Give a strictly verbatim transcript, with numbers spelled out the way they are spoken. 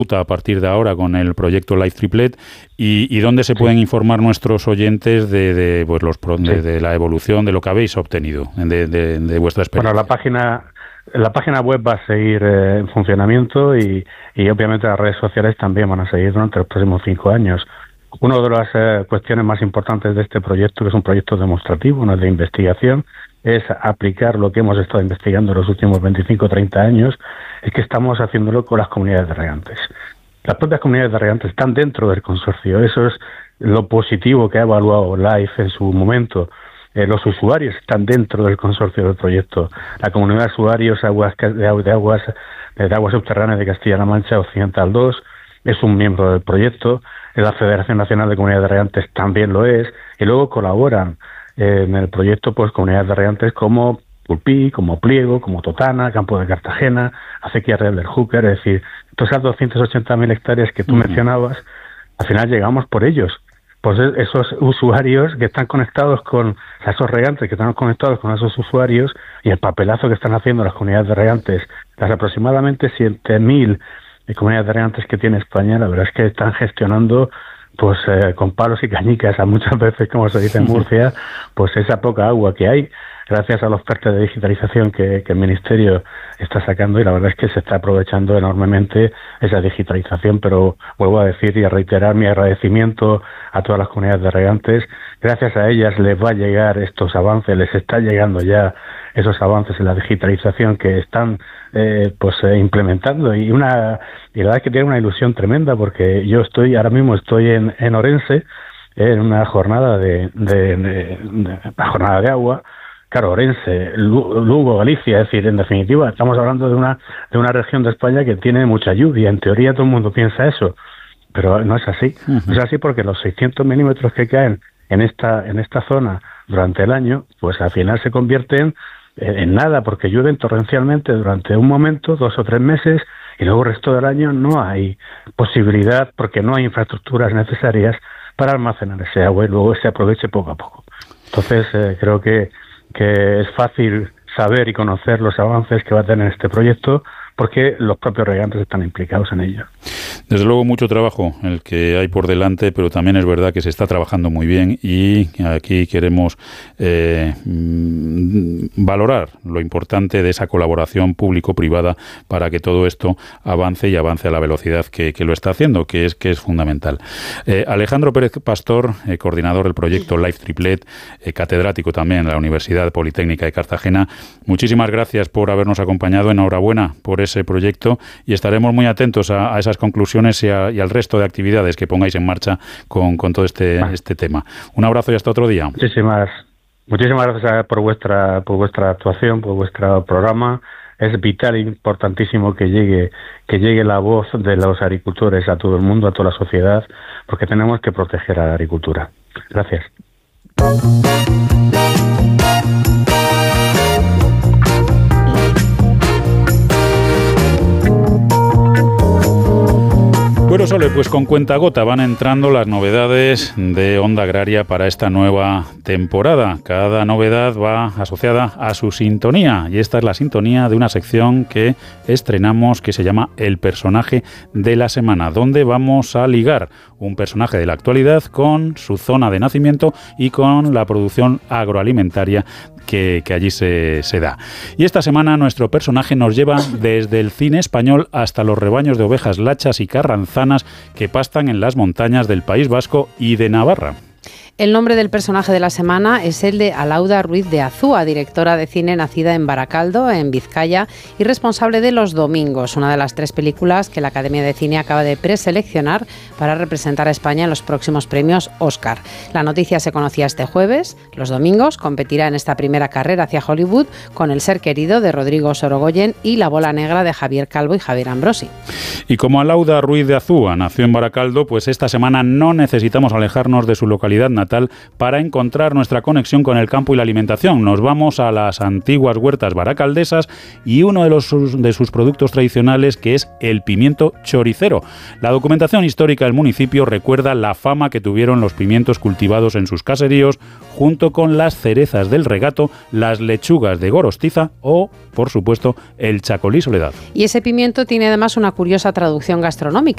a partir de ahora con el proyecto Life Triplet y, y dónde se pueden informar nuestros oyentes de, de, pues los, de, sí. de la evolución, de lo que habéis obtenido, de, de, de vuestra experiencia. Bueno, la página, la página web va a seguir eh, en funcionamiento y, y obviamente las redes sociales también van a seguir durante los próximos cinco años. Una de las eh, cuestiones más importantes de este proyecto, que es un proyecto demostrativo, no es de investigación, es aplicar lo que hemos estado investigando en los últimos veinticinco o treinta años, es que estamos haciéndolo con las comunidades de regantes. Las propias comunidades de regantes están dentro del consorcio, eso es lo positivo que ha evaluado Life en su momento. Eh, los usuarios están dentro del consorcio del proyecto. La comunidad de usuarios aguas, de, aguas, de aguas subterráneas de Castilla-La Mancha Occidental dos es un miembro del proyecto, la Federación Nacional de Comunidades de Regantes también lo es, y luego colaboran en el proyecto pues comunidades de regantes como Pulpí, como Pliego, como Totana, Campo de Cartagena, Acequia Real del Júcar, es decir, todas esas doscientas ochenta mil hectáreas que tú uh-huh. mencionabas, al final llegamos por ellos, pues esos usuarios que están conectados con, esos regantes que están conectados con esos usuarios y el papelazo que están haciendo las comunidades de regantes, las aproximadamente siete mil comunidades de regantes que tiene España, la verdad es que están gestionando pues eh, con palos y cañicas, a muchas veces, como se dice en Murcia, pues esa poca agua que hay, gracias a los PERTE de digitalización que, que el Ministerio está sacando, y la verdad es que se está aprovechando enormemente esa digitalización, pero vuelvo a decir y a reiterar mi agradecimiento a todas las comunidades de regantes. Gracias a ellas les va a llegar estos avances, les está llegando ya esos avances en la digitalización que están eh, pues eh, implementando, y una y la verdad es que tiene una ilusión tremenda, porque yo estoy ahora mismo estoy en, en Orense eh, en una jornada de, de, de, de una jornada de agua. Claro, Orense, Lugo, Galicia, es decir, en definitiva, estamos hablando de una de una región de España que tiene mucha lluvia. En teoría todo el mundo piensa eso, pero no es así. Uh-huh. No es así porque los seiscientos milímetros que caen en esta en esta zona durante el año, pues al final se convierten en, en nada, porque llueven torrencialmente durante un momento, dos o tres meses, y luego el resto del año no hay posibilidad, porque no hay infraestructuras necesarias para almacenar ese agua y luego se aproveche poco a poco. Entonces, eh, creo que que es fácil saber y conocer los avances que va a tener este proyecto, porque los propios regantes están implicados en ello. Desde luego mucho trabajo el que hay por delante, pero también es verdad que se está trabajando muy bien, y aquí queremos eh, valorar lo importante de esa colaboración público-privada para que todo esto avance y avance a la velocidad que, que lo está haciendo, que es, que es fundamental. Eh, Alejandro Pérez Pastor, eh, coordinador del proyecto Life Triplet, eh, catedrático también en la Universidad Politécnica de Cartagena, muchísimas gracias por habernos acompañado. Enhorabuena por ese proyecto, y estaremos muy atentos a, a esas conclusiones y, a, y al resto de actividades que pongáis en marcha con, con todo este, este tema. Un abrazo y hasta otro día. Muchísimas, muchísimas gracias por vuestra, por vuestra actuación, por vuestro programa. Es vital e importantísimo que llegue, que llegue la voz de los agricultores a todo el mundo, a toda la sociedad, porque tenemos que proteger a la agricultura. Gracias. Bueno, Sole, pues con cuentagota van entrando las novedades de Onda Agraria para esta nueva temporada. Cada novedad va asociada a su sintonía, y esta es la sintonía de una sección que estrenamos que se llama El Personaje de la Semana, donde vamos a ligar un personaje de la actualidad con su zona de nacimiento y con la producción agroalimentaria que, que allí se, se da. Y esta semana nuestro personaje nos lleva desde el cine español hasta los rebaños de ovejas lachas y carranzanas que pastan en las montañas del País Vasco y de Navarra. El nombre del personaje de la semana es el de Alauda Ruiz de Azúa, directora de cine nacida en Baracaldo, en Vizcaya, y responsable de Los Domingos, una de las tres películas que la Academia de Cine acaba de preseleccionar para representar a España en los próximos premios Oscar. La noticia se conocía este jueves. Los Domingos competirá en esta primera carrera hacia Hollywood con El ser querido de Rodrigo Sorogoyen y La bola negra de Javier Calvo y Javier Ambrosi. Y como Alauda Ruiz de Azúa nació en Baracaldo, pues esta semana no necesitamos alejarnos de su localidad natal para encontrar nuestra conexión con el campo y la alimentación. Nos vamos a las antiguas huertas baracaldesas y uno de, los, de sus productos tradicionales, que es el pimiento choricero. La documentación histórica del municipio recuerda la fama que tuvieron los pimientos cultivados en sus caseríos, junto con las cerezas del regato, las lechugas de Gorostiza o, por supuesto, el chacolí Soledad. Y ese pimiento tiene además una curiosa traducción gastronómica.